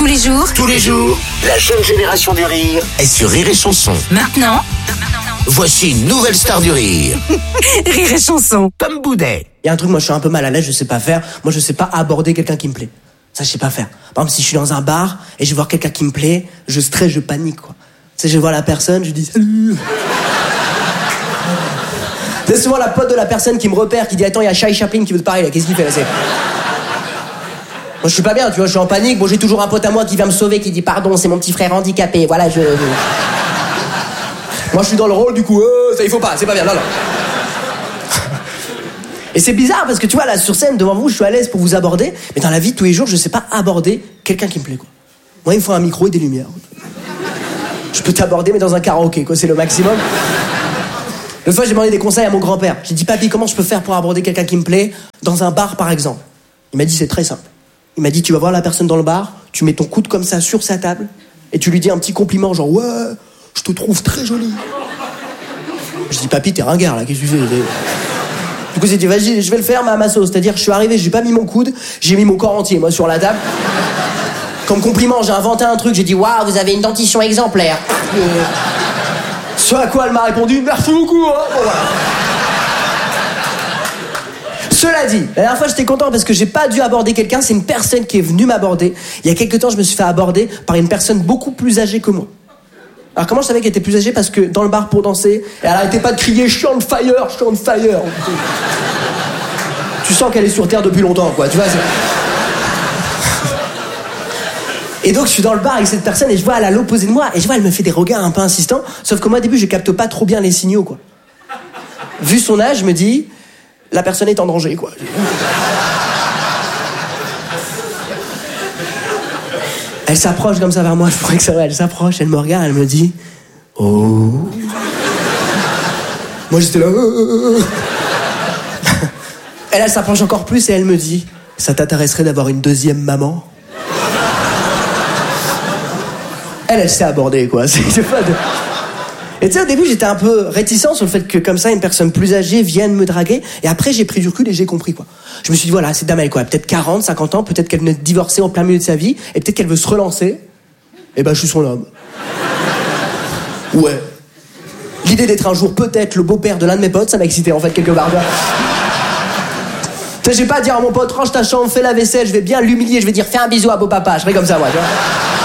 Tous les jours, la jeune génération du rire est sur Rire et Chanson. maintenant, Voici une nouvelle star du rire, Rire et Chanson. Tom Boudet. Il y a un truc, moi je suis un peu mal à l'aise, je sais pas faire. Moi je sais pas aborder quelqu'un qui me plaît. Ça je sais pas faire. Par exemple, si je suis dans un bar et je vais voir quelqu'un qui me plaît, je stresse, je panique quoi. Tu sais, je vois la personne, je dis salut. C'est souvent la pote de la personne qui me repère, qui dit attends, il y a Charlie Chaplin qui veut te parler là, qu'est-ce qu'il fait là? Moi je suis pas bien, tu vois, je suis en panique. Bon, j'ai toujours un pote à moi qui vient me sauver, qui dit pardon, c'est mon petit frère handicapé. Voilà, moi je suis dans le rôle du coup, ça il faut pas, c'est pas bien, non. Et c'est bizarre parce que tu vois là sur scène devant vous, je suis à l'aise pour vous aborder, mais dans la vie de tous les jours, je sais pas aborder quelqu'un qui me plaît quoi. Moi il me faut un micro et des lumières. Je peux t'aborder mais dans un karaoké quoi, c'est le maximum. L'autre fois j'ai demandé des conseils à mon grand-père. J'ai dit papy, comment je peux faire pour aborder quelqu'un qui me plaît dans un bar par exemple? Il m'a dit c'est très simple. Il m'a dit tu vas voir la personne dans le bar, tu mets ton coude comme ça sur sa table et tu lui dis un petit compliment genre ouais, je te trouve très jolie. Je dis papy, t'es ringard là, qu'est-ce que tu fais? Du coup j'ai dit vas-y, je vais le faire mais à ma sauce. C'est-à-dire je suis arrivé, j'ai pas mis mon coude, j'ai mis mon corps entier moi sur la table. Comme compliment, j'ai inventé un truc, j'ai dit waouh, vous avez une dentition exemplaire. Ce à quoi elle m'a répondu merci beaucoup hein. Bon, voilà. Cela dit, la dernière fois j'étais content parce que j'ai pas dû aborder quelqu'un, c'est une personne qui est venue m'aborder. Il y a quelques temps, je me suis fait aborder par une personne beaucoup plus âgée que moi. Alors comment je savais qu'elle était plus âgée? Parce que dans le bar pour danser, elle arrêtait pas de crier je suis on fire, je suis on fire. Tu sens qu'elle est sur terre depuis longtemps quoi, tu vois. Et donc je suis dans le bar avec cette personne et je vois elle à l'opposé de moi et je vois elle me fait des regards un peu insistants, sauf que moi au début je capte pas trop bien les signaux quoi. Vu son âge, je me dis la personne est en danger quoi. Elle s'approche comme ça vers moi, je pourrais que ça va, elle s'approche, elle me regarde, elle me dit oh. Moi j'étais là. Elle s'approche encore plus et elle me dit ça t'intéresserait d'avoir une deuxième maman? Elle s'est abordée quoi, c'est pas de... Et tu sais au début j'étais un peu réticent sur le fait que comme ça une personne plus âgée vienne me draguer, et après j'ai pris du recul et j'ai compris quoi. Je me suis dit voilà, cette dame elle quoi, peut-être 40, 50 ans, peut-être qu'elle venait de divorcer en plein milieu de sa vie et peut-être qu'elle veut se relancer. Et ben je suis son homme. Ouais. L'idée d'être un jour peut-être le beau-père de l'un de mes potes, ça m'a excité en fait quelque part. Tu sais, j'ai pas à dire à mon pote range ta chambre, fais la vaisselle, je vais bien l'humilier, je vais dire fais un bisou à beau papa, je ferai comme ça moi, tu vois.